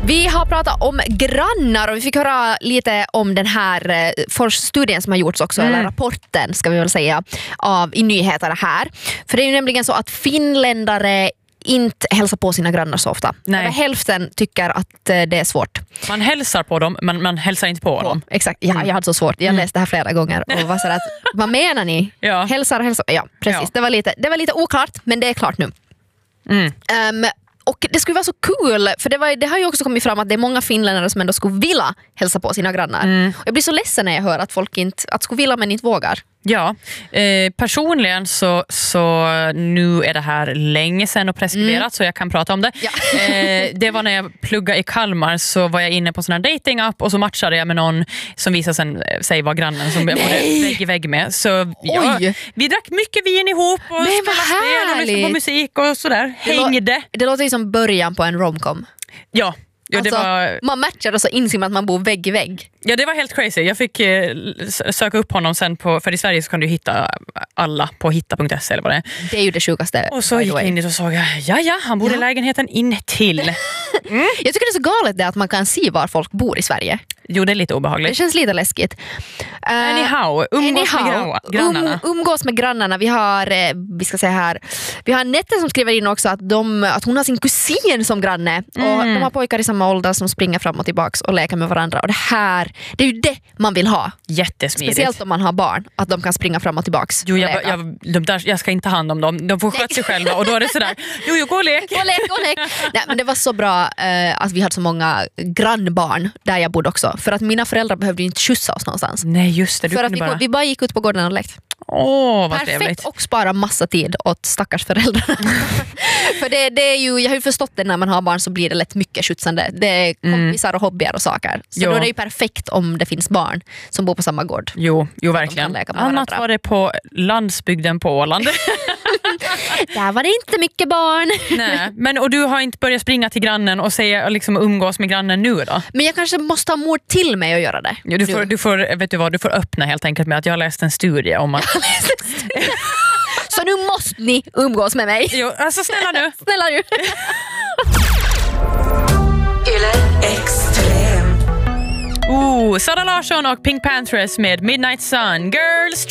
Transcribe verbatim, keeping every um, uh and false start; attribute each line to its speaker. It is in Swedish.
Speaker 1: Vi har pratat om grannar och vi fick höra lite om den här studien som har gjorts också, mm. eller rapporten ska vi väl säga, av, i nyheterna här. För det är ju nämligen så att finländare inte hälsar på sina grannar så ofta. Över hälften tycker att det är svårt.
Speaker 2: Man hälsar på dem, men man hälsar inte på, på. dem.
Speaker 1: Exakt, ja, jag hade så svårt. Jag läste det här flera gånger och var så att, vad menar ni?
Speaker 2: Ja.
Speaker 1: Hälsar, hälsar. Ja, precis. Ja. Det var lite, det var lite oklart, men det är klart nu.
Speaker 2: Mm.
Speaker 1: Um, och det skulle vara så kul, för det, var, det har ju också kommit fram att det är många finländare som ändå skulle vilja hälsa på sina grannar. Mm. Och jag blir så ledsen när jag hör att folk inte, att skulle vilja men inte vågar.
Speaker 2: Ja, eh, personligen så, så nu är det här länge sedan och preskriberat, mm. så jag kan prata om det. Ja. eh, det var när jag pluggade i Kalmar, så var jag inne på en sån här dating-app och så matchade jag med någon som visade sen, sig var grannen som jag bodde vägg i vägg med. Så ja, vi drack mycket vin ihop och
Speaker 1: men
Speaker 2: spelade spel och lyssnade på musik och sådär.
Speaker 1: Det
Speaker 2: Hängde.
Speaker 1: Lå- det låter ju som början på en romcom.
Speaker 2: Ja. Ja,
Speaker 1: alltså,
Speaker 2: det var...
Speaker 1: Man matchar och så inser man att man bor vägg i vägg.
Speaker 2: Ja, det var helt crazy. Jag fick eh, söka upp honom sen på, för i Sverige så kan du hitta alla på hitta punkt se eller vad det är.
Speaker 1: Det är ju det sjukaste.
Speaker 2: Och så gick jag in dit och såg, ja ja, han bor ja. i lägenheten in till. Mm.
Speaker 1: Jag tycker det är så galet det att man kan se var folk bor i Sverige.
Speaker 2: Jo, det är lite obehagligt.
Speaker 1: Det känns lite läskigt. Uh,
Speaker 2: anyhow, umgås
Speaker 1: anyhow,
Speaker 2: med grannarna.
Speaker 1: Um, umgås med grannarna. Vi har, eh, vi ska säga här, vi har Nette som skriver in också att, de, att hon har sin kusin som granne. Mm. Och de har pojkar i samma ålder som springer fram och tillbaks och leker med varandra. Och det här, det är ju det man vill ha.
Speaker 2: Jättesmidigt.
Speaker 1: Speciellt om man har barn, att de kan springa fram och tillbaks.
Speaker 2: Jo, jag, jag, de där, jag ska inte ta hand om dem. De får sköta sig själva och då är det sådär, jo, jo, gå och lek.
Speaker 1: Gå och lek, gå och lek. Nej, men det var så bra eh, att vi hade så många grannbarn där jag bodde också. För att mina föräldrar behövde ju inte skjutsa oss någonstans.
Speaker 2: Nej, just det. Du
Speaker 1: för att vi
Speaker 2: bara...
Speaker 1: vi bara gick ut på gården och lekt.
Speaker 2: Åh, vad
Speaker 1: perfekt
Speaker 2: trevligt.
Speaker 1: Och spara massa tid åt stackars föräldrar. För det, det är ju, jag har ju förstått det, när man har barn så blir det lätt mycket skjutsande. Det är kompisar mm. och hobbyer och saker. Så jo. Då är det ju perfekt om det finns barn som bor på samma gård.
Speaker 2: Jo, jo verkligen. Annat var det på landsbygden på Åland.
Speaker 1: Där var det inte mycket barn.
Speaker 2: Nej, men och du har inte börjat springa till grannen och säga liksom umgås med grannen nu då?
Speaker 1: Men jag kanske måste ha mod till mig att göra det.
Speaker 2: Jo, du får du får vet du vad, du får öppna helt enkelt med att jag har läst en studie om att
Speaker 1: så nu måste ni umgås med mig.
Speaker 2: Jo, alltså snälla nu.
Speaker 1: Snälla nu.
Speaker 3: Extrem.
Speaker 2: Oh, Sara Larsson och Pink Panthers med Midnight Sun. Girls